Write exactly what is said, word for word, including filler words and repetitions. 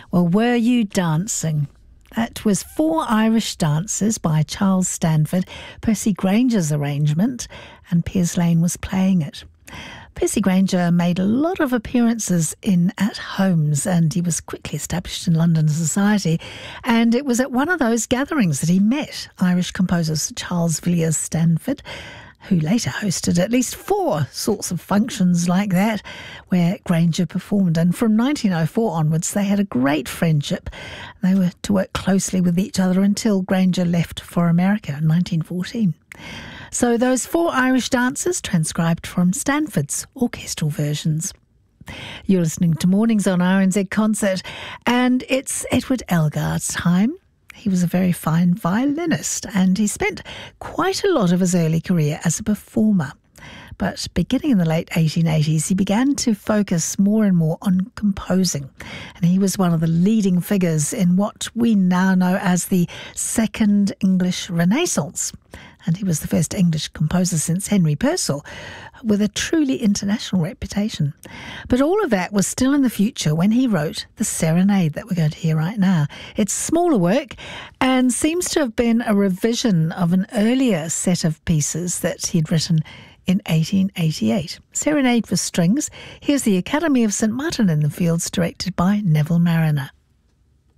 Well, Were You Dancing? That was Four Irish Dances by Charles Stanford, Percy Granger's arrangement, and Piers Lane was playing it. Percy Granger made a lot of appearances in At Homes, and he was quickly established in London society. And it was at one of those gatherings that he met Irish composer Charles Villiers Stanford, who later hosted at least four sorts of functions like that where Granger performed. And from nineteen oh four onwards, they had a great friendship. They were to work closely with each other until Granger left for America in nineteen fourteen. So those four Irish dances transcribed from Stanford's orchestral versions. You're listening to Mornings on R N Z Concert, and it's Edward Elgar's time. He was a very fine violinist, and he spent quite a lot of his early career as a performer. But beginning in the late eighteen eighties, he began to focus more and more on composing. And he was one of the leading figures in what we now know as the Second English Renaissance. And he was the first English composer since Henry Purcell, with a truly international reputation. But all of that was still in the future when he wrote the Serenade that we're going to hear right now. It's smaller work and seems to have been a revision of an earlier set of pieces that he'd written in eighteen eighty-eight. Serenade for Strings. Here's the Academy of St Martin in the Fields, directed by Neville Marriner.